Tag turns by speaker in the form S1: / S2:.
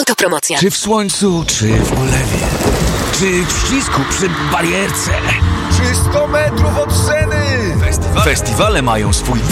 S1: Autopromocja.
S2: Czy w słońcu, czy w ulewie, czy w ścisku przy barierce,
S3: czy 100 metrów od sceny.
S2: Festiwale mają swój